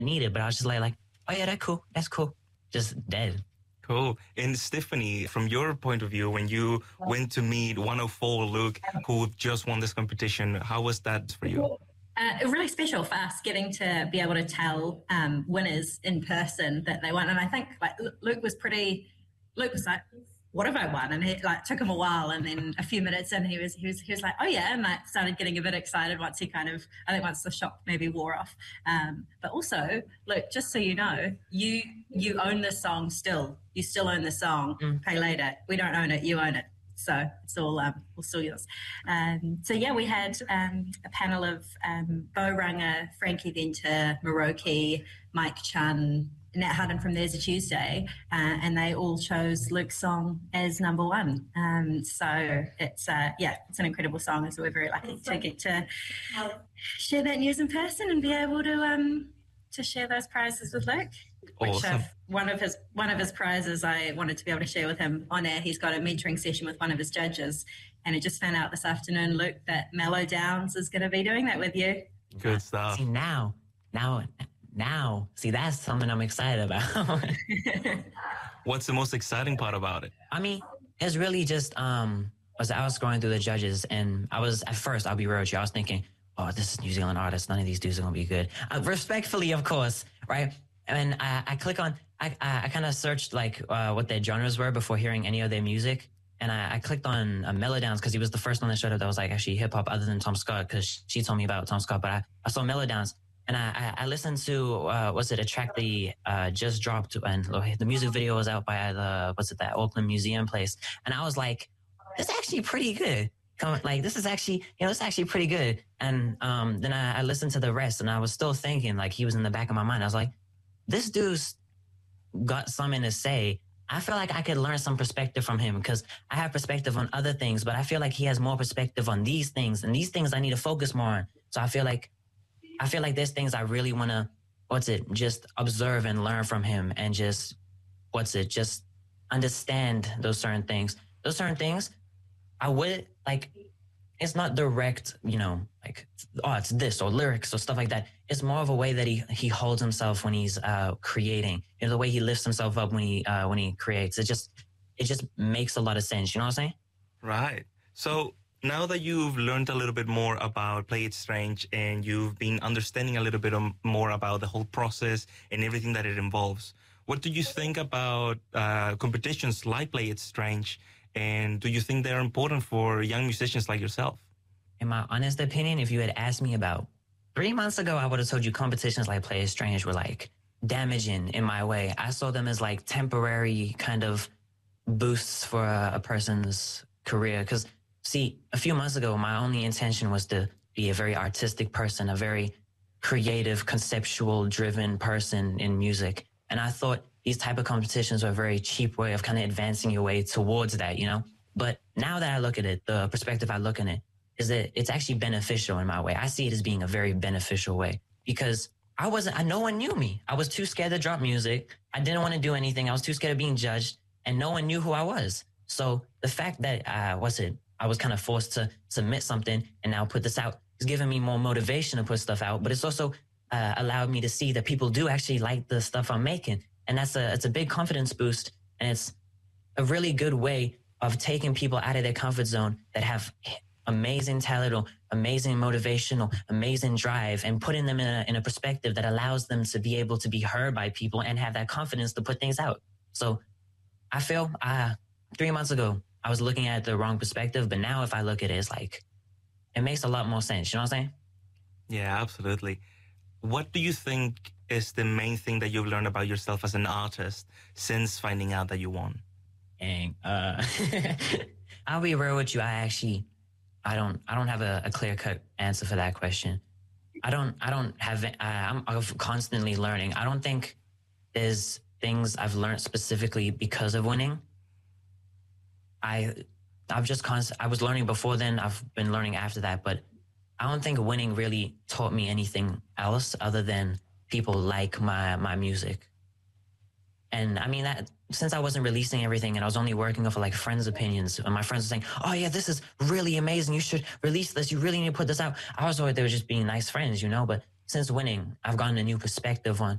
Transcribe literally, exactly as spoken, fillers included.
needed, but I was just like, like, oh yeah, that's cool. That's cool. Just dead. Cool. And Stephanie, from your point of view, when you went to meet one oh four Luke, who just won this competition, how was that for you? Uh, really special for us getting to be able to tell um, winners in person that they won. And I think like Luke was pretty, Luke was like, what have I won? And it like took him a while, and then a few minutes in, he was he was he was like, oh yeah, and like started getting a bit excited once he kind of, I think once the shock maybe wore off. Um, but also, look, just so you know, you you own this song still. You still own the song. Mm. Pay later. We don't own it. You own it. So it's all um, all still yours. Um, so yeah, we had um, a panel of um, Bo Runga, Frankie Venter, Maroki, Mike Chun, Nat Hutton from There's a Tuesday, uh, and they all chose Luke's song as number one. Um, so it's, uh, yeah, it's an incredible song, and so we're very lucky to get to share that news in person and be able to um, to share those prizes with Luke. Which Awesome. uh, one of his one of his prizes I wanted to be able to share with him on air. He's got a mentoring session with one of his judges, and it just found out this afternoon, Luke, that Mellow Downs is going to be doing that with you. Good stuff. See, now, now, now, see, that's something I'm excited about. What's the most exciting part about it? I mean, it's really just, um, was I was scrolling through the judges, and I was, at first, I'll be real with you, I was thinking, oh, this is New Zealand artists. None of these dudes are going to be good. Uh, respectfully, of course, right? And I, I click on, I, I, I kind of searched like uh, what their genres were before hearing any of their music. And I, I clicked on uh, Mellowdowns because he was the first one that showed up that was like actually hip hop other than Tom Scott, because she told me about Tom Scott. But I, I saw Mellowdowns, and I, I, I listened to, uh, what's it, a track they uh, just dropped, and the music video was out by the, what's it, that Auckland Museum place. And I was like, this is actually pretty good. Come, like, this is actually, you know, it's actually pretty good. And um, then I, I listened to the rest, and I was still thinking, like, he was in the back of my mind. I was like, this dude's got something to say. I feel like I could learn some perspective from him, because I have perspective on other things, but I feel like he has more perspective on these things, and these things I need to focus more on. So I feel like, I feel like there's things I really want to, what's it, just observe and learn from him, and just, what's it, just understand those certain things. Those certain things, I would, like, it's not direct, you know, like, oh, it's this or lyrics or stuff like that. It's more of a way that he he holds himself when he's uh, creating. You know, the way he lifts himself up when he uh, when he creates. It just it just makes a lot of sense. You know what I'm saying? Right. So now that you've learned a little bit more about Play It Strange, and you've been understanding a little bit more about the whole process and everything that it involves, what do you think about uh, competitions like Play It Strange? And do you think they're important for young musicians like yourself? In my honest opinion, if you had asked me about three months ago, I would have told you competitions like Play It Strange were like damaging in my way. I saw them as like temporary kind of boosts for a, a person's career. Because, see, a few months ago, my only intention was to be a very artistic person, a very creative, conceptual driven person in music. And I thought these type of competitions are a very cheap way of kind of advancing your way towards that, you know? But now that I look at it, the perspective I look at it is that it's actually beneficial in my way. I see it as being a very beneficial way, because I wasn't, I, no one knew me. I was too scared to drop music. I didn't want to do anything. I was too scared of being judged, and no one knew who I was. So the fact that, uh, what's it, I was kind of forced to submit something and now put this out is giving me more motivation to put stuff out. But it's also uh, allowed me to see that people do actually like the stuff I'm making. And that's a, it's a big confidence boost. And it's a really good way of taking people out of their comfort zone that have amazing talent or amazing motivational, amazing drive, and putting them in a, in a perspective that allows them to be able to be heard by people and have that confidence to put things out. So I feel uh, three months ago, I was looking at the wrong perspective, but now if I look at it, it's like, it makes a lot more sense. You know what I'm saying? Yeah, absolutely. What do you think is the main thing that you've learned about yourself as an artist since finding out that you won? Dang, uh, I'll be real with you. I actually, I don't, I don't have a, a clear cut answer for that question. I don't, I don't have, uh, I'm, I'm constantly learning. I don't think there's things I've learned specifically because of winning. I, I've just const- I was learning before then. I've been learning after that, but I don't think winning really taught me anything else other than people like my, my music. And I mean, that since I wasn't releasing everything and I was only working off of like friends' opinions, and my friends were saying, oh yeah, this is really amazing. You should release this. You really need to put this out. I was always, they were just being nice friends, you know, but since winning, I've gotten a new perspective on